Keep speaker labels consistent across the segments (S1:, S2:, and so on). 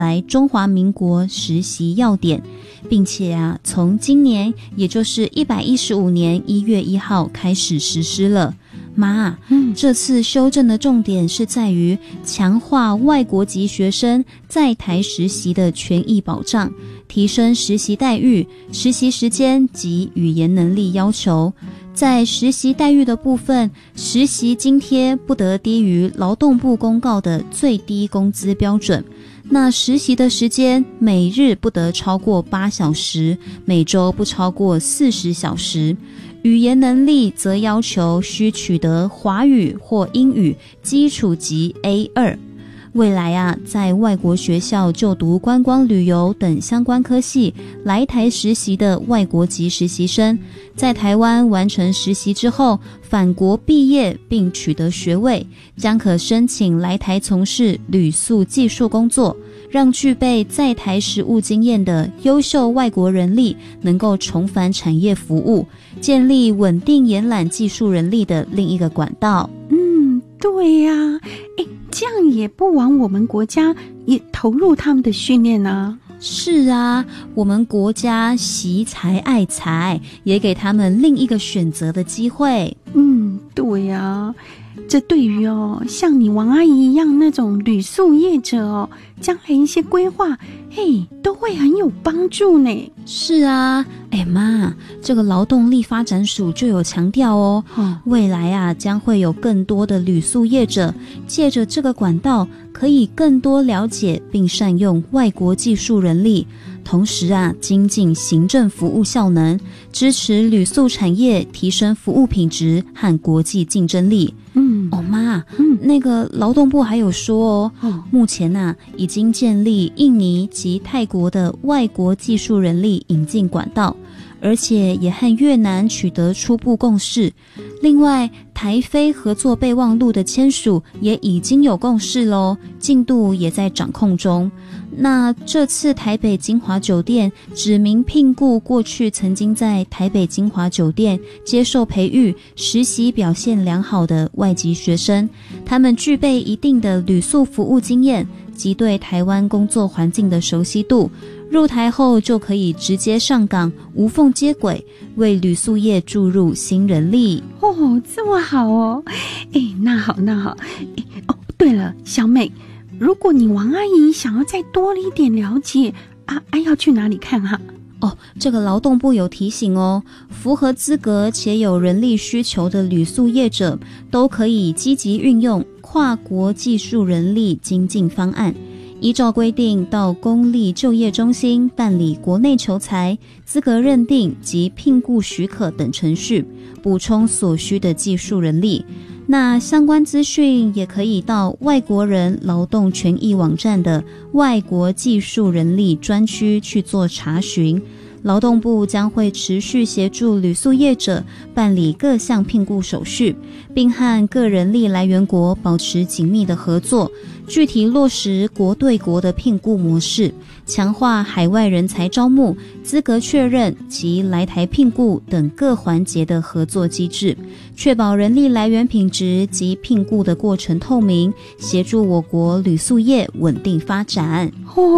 S1: 来中华民国实习要点，并且从今年也就是115年1月1号开始实施了。妈，这次修正的重点是在于强化外国籍学生在台实习的权益保障，提升实习待遇、实习时间及语言能力要求。在实习待遇的部分，实习津贴不得低于劳动部公告的最低工资标准。那实习的时间每日不得超过8小时，每周不超过40小时。语言能力则要求需取得华语或英语基础级 A2。未来在外国学校就读观光旅游等相关科系来台实习的外国籍实习生，在台湾完成实习之后返国毕业并取得学位，将可申请来台从事旅宿技术工作，让具备在台实务经验的优秀外国人力能够重返产业服务，建立稳定延揽技术人力的另一个管道。
S2: 对呀，这样也不枉我们国家也投入他们的训练啊。
S1: 是啊，我们国家惜才爱才，也给他们另一个选择的机会。
S2: 对呀，这对于像你王阿姨一样那种旅宿业者将来一些规划，都会很有帮助呢。
S1: 是啊，妈，这个劳动力发展署就有强调未来将会有更多的旅宿业者借着这个管道，可以更多了解并善用外国技术人力，同时精进行政服务效能，支持旅宿产业提升服务品质和国际竞争力。妈，那个劳动部还有说目前已经建立印尼及泰国的外国技术人力引进管道，而且也和越南取得初步共识。另外，台菲合作备忘录的签署也已经有共识咯，进度也在掌控中。那这次台北金华酒店指名聘雇过去曾经在台北金华酒店接受培育、实习表现良好的外籍学生，他们具备一定的旅宿服务经验及对台湾工作环境的熟悉度，入台后就可以直接上岗，无缝接轨，为旅宿业注入新人力。
S2: 这么好那好。对了，小美，如果你王阿姨想要再多一点了解要去哪里看
S1: 这个劳动部有提醒符合资格且有人力需求的旅宿业者都可以积极运用跨国技术人力精进方案，依照规定到公立就业中心办理国内求才、资格认定及聘雇许可等程序，补充所需的技术人力。那相关资讯也可以到外国人劳动权益网站的外国技术人力专区去做查询。劳动部将会持续协助旅宿业者办理各项聘雇手续，并和各人力来源国保持紧密的合作，具体落实国对国的聘雇模式，强化海外人才招募、资格确认及来台聘雇等各环节的合作机制，确保人力来源品质及聘雇的过程透明，协助我国旅宿业稳定发展。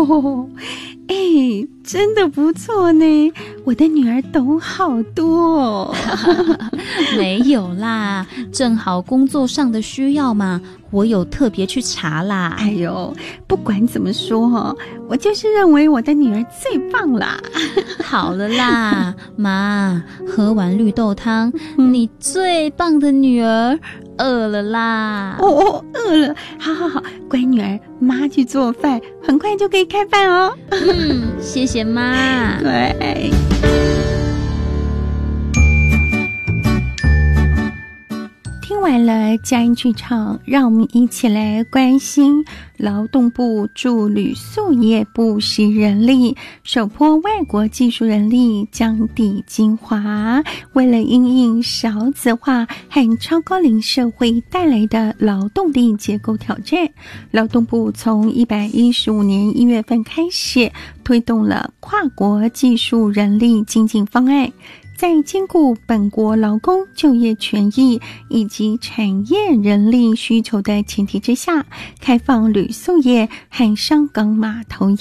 S2: 真的不错呢，我的女儿懂好多
S1: 没有啦，正好工作上的需要嘛，我有特别去查啦。
S2: 不管怎么说我就是认为我的女儿最棒啦。
S1: 好了啦，妈，喝完绿豆汤，你最棒的女儿饿了啦。
S2: 饿了，好，乖女儿，妈去做饭，很快就可以开饭哦。
S1: 谢谢妈。
S2: 对。听完了佳音剧场，让我们一起来关心劳动部驻旅宿业部实人力首波外国技术人力将抵金华。为了因应少子化和超高龄社会带来的劳动力结构挑战，劳动部从115年1月份开始推动了跨国技术人力精进方案。 在兼顾本国劳工就业权益以及产业人力需求的前提之下，开放旅宿业和上港码头